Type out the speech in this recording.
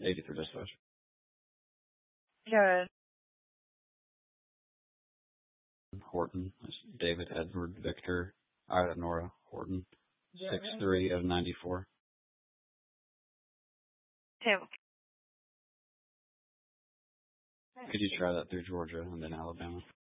83 dispatch. Good. Horton. That's David Edward Victor Ida Nora Horton. 63 of 94. 2. Could you try that through Georgia and then Alabama?